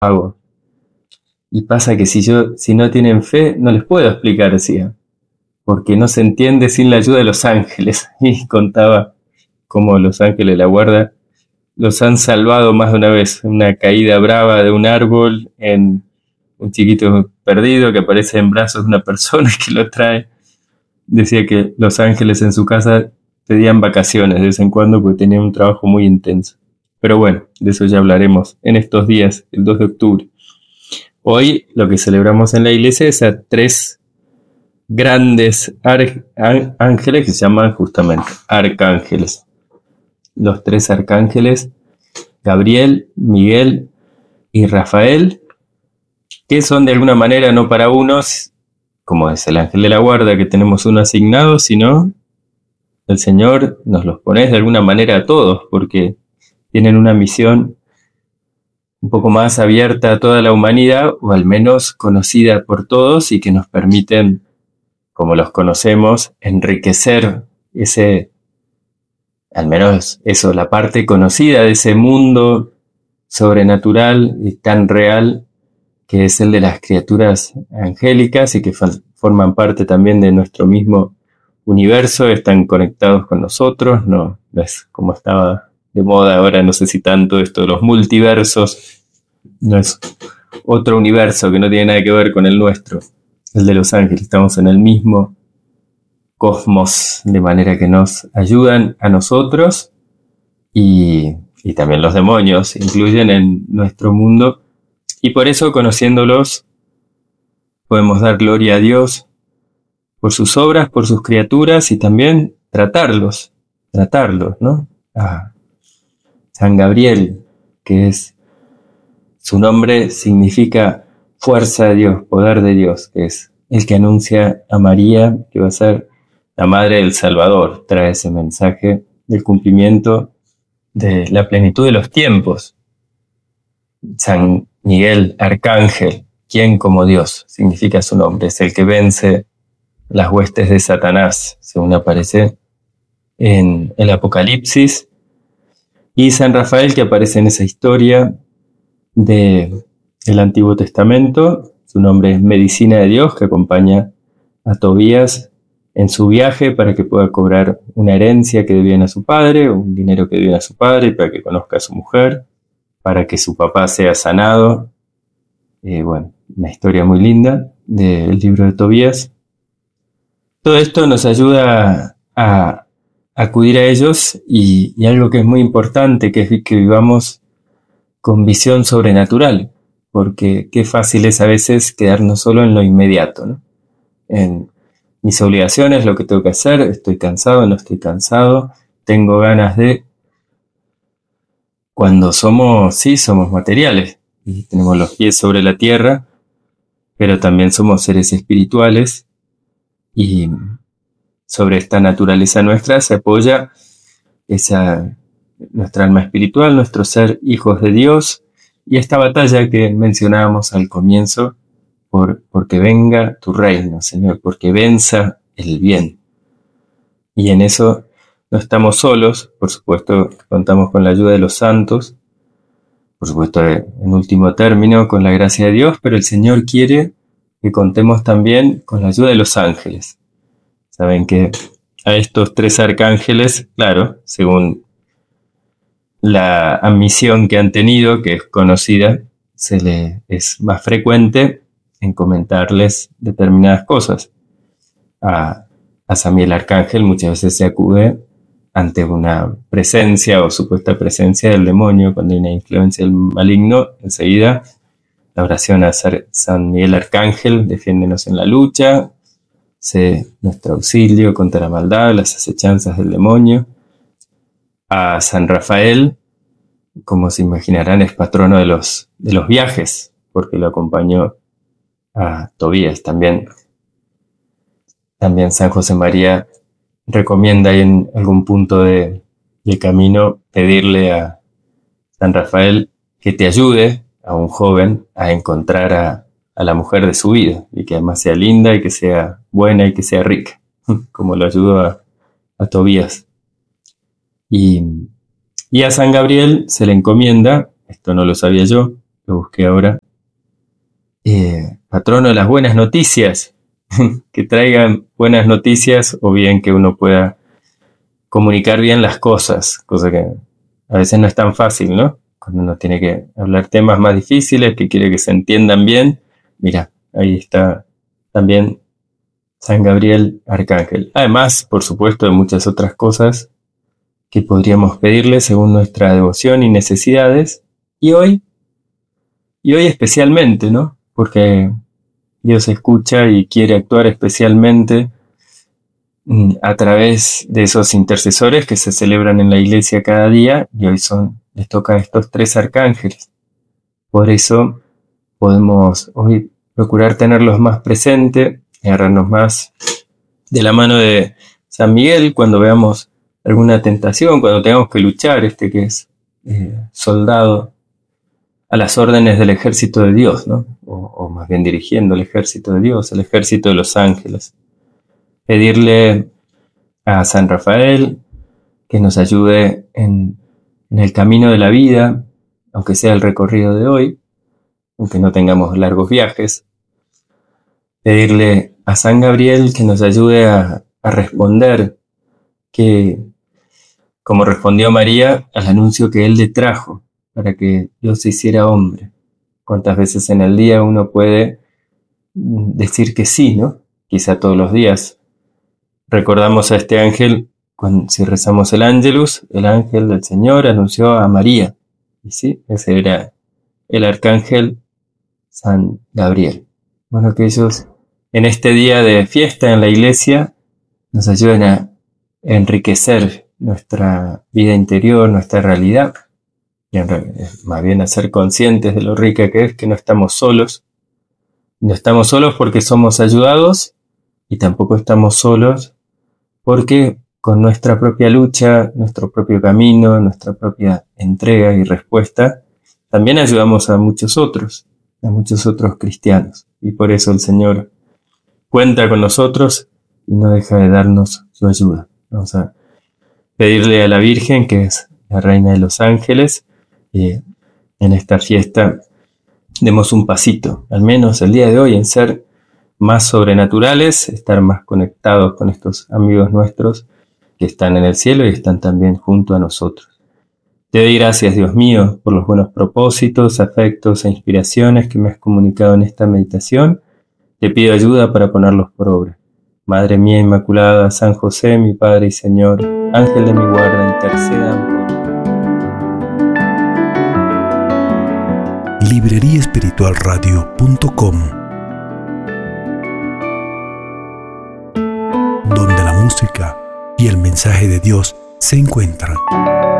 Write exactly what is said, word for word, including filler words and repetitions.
hago. Y pasa que si yo, si no tienen fe, no les puedo explicar, decía, porque no se entiende sin la ayuda de los ángeles. Y contaba cómo los ángeles de la guarda los han salvado más de una vez. Una caída brava de un árbol, en un chiquito perdido que aparece en brazos de una persona que lo trae. Decía que los ángeles en su casa pedían vacaciones de vez en cuando porque tenían un trabajo muy intenso. Pero bueno, de eso ya hablaremos en estos días, el dos de octubre. Hoy lo que celebramos en la iglesia es a tres grandes ar- ángeles que se llaman justamente arcángeles. Los tres arcángeles, Gabriel, Miguel y Rafael, que son de alguna manera no para unos, como es el ángel de la guarda, que tenemos uno asignado, sino el Señor nos los pone de alguna manera a todos, porque tienen una misión un poco más abierta a toda la humanidad, o al menos conocida por todos, y que nos permiten, como los conocemos, enriquecer ese, al menos eso, la parte conocida de ese mundo sobrenatural y tan real que es el de las criaturas angélicas y que fa- forman parte también de nuestro mismo universo, están conectados con nosotros, no, no es como estaba de moda ahora, no sé si tanto esto de los multiversos, no es otro universo que no tiene nada que ver con el nuestro, el de los ángeles, estamos en el mismo cosmos, de manera que nos ayudan a nosotros y, y también los demonios incluyen en nuestro mundo, y por eso, conociéndolos, podemos dar gloria a Dios por sus obras, por sus criaturas, y también tratarlos, tratarlos, ¿no? A San Gabriel, que es, su nombre significa fuerza de Dios, poder de Dios, que es el que anuncia a María, que va a ser la madre del Salvador, trae ese mensaje del cumplimiento de la plenitud de los tiempos. San Miguel, arcángel, ¿quién como Dios? Significa su nombre, es el que vence las huestes de Satanás, según aparece en el Apocalipsis. Y San Rafael, que aparece en esa historia de, del Antiguo Testamento, su nombre es Medicina de Dios, que acompaña a Tobías en su viaje para que pueda cobrar una herencia que debían a su padre, un dinero que debían a su padre, para que conozca a su mujer, para que su papá sea sanado. Eh, bueno, una historia muy linda del libro de Tobías. Todo esto nos ayuda a, a acudir a ellos y, y algo que es muy importante, que es que vivamos con visión sobrenatural, porque qué fácil es a veces quedarnos solo en lo inmediato, ¿no? En mis obligaciones, lo que tengo que hacer, estoy cansado, no estoy cansado, tengo ganas de... Cuando somos, sí, somos materiales y tenemos los pies sobre la tierra, pero también somos seres espirituales y sobre esta naturaleza nuestra se apoya esa, nuestra alma espiritual, nuestro ser hijos de Dios, y esta batalla que mencionábamos al comienzo, por, porque venga tu reino, Señor, porque venza el bien. Y en eso no estamos solos, por supuesto contamos con la ayuda de los santos, por supuesto en último término con la gracia de Dios, pero el Señor quiere que contemos también con la ayuda de los ángeles. Saben que a estos tres arcángeles, claro, según la admisión que han tenido, que es conocida, se le es más frecuente encomendarles determinadas cosas. A, a San Miguel Arcángel muchas veces se acude ante una presencia o supuesta presencia del demonio, cuando hay una influencia del maligno, enseguida la oración a San Miguel Arcángel, defiéndenos en la lucha, sé nuestro auxilio contra la maldad, las acechanzas del demonio. A San Rafael, como se imaginarán, es patrono de los, de los viajes, porque lo acompañó a Tobías. También, también San José María recomienda ahí en algún punto de, de camino pedirle a San Rafael que te ayude a un joven a encontrar a, a la mujer de su vida, y que además sea linda y que sea buena y que sea rica, como lo ayudó a, a Tobías. Y, y a San Gabriel se le encomienda, esto no lo sabía yo, lo busqué ahora. Eh, patrono de las buenas noticias, que traigan buenas noticias o bien que uno pueda comunicar bien las cosas, cosa que a veces no es tan fácil, ¿no? Cuando uno tiene que hablar temas más difíciles, que quiere que se entiendan bien. Mira, ahí está también San Gabriel Arcángel. Además, por supuesto, de muchas otras cosas que podríamos pedirle según nuestra devoción y necesidades. Y hoy, y hoy especialmente, ¿no? Porque Dios escucha y quiere actuar especialmente a través de esos intercesores que se celebran en la iglesia cada día, y hoy son, les toca a estos tres arcángeles. Por eso podemos hoy procurar tenerlos más presentes, agarrarnos más de la mano de San Miguel cuando veamos alguna tentación, cuando tengamos que luchar, este que es eh, soldado a las órdenes del ejército de Dios, ¿no? O, o más bien dirigiendo el ejército de Dios, el ejército de los ángeles. Pedirle a San Rafael que nos ayude en, en el camino de la vida, aunque sea el recorrido de hoy, aunque no tengamos largos viajes. Pedirle a San Gabriel que nos ayude a, a responder, que como respondió María al anuncio que él le trajo, para que Dios se hiciera hombre. ¿Cuántas veces en el día uno puede decir que sí, ¿no? Quizá todos los días. Recordamos a este ángel, cuando, si rezamos el Ángelus, el ángel del Señor anunció a María. Y sí, ese era el arcángel San Gabriel. Bueno, que ellos en este día de fiesta en la iglesia nos ayuden a enriquecer nuestra vida interior, nuestra realidad. Y en realidad, más bien a ser conscientes de lo rica que es, que no estamos solos. No estamos solos porque somos ayudados y tampoco estamos solos porque con nuestra propia lucha, nuestro propio camino, nuestra propia entrega y respuesta, también ayudamos a muchos otros, a muchos otros cristianos. Y por eso el Señor cuenta con nosotros y no deja de darnos su ayuda. Vamos a pedirle a la Virgen, que es la Reina de los Ángeles, y en esta fiesta demos un pasito, al menos el día de hoy, en ser más sobrenaturales, estar más conectados con estos amigos nuestros que están en el cielo y están también junto a nosotros. Te doy gracias, Dios mío, por los buenos propósitos, afectos e inspiraciones que me has comunicado en esta meditación. Te pido ayuda para ponerlos por obra. Madre mía Inmaculada, San José, mi Padre y Señor, Ángel de mi guarda, intercedan por mí. librería espiritual radio punto com, donde la música y el mensaje de Dios se encuentran.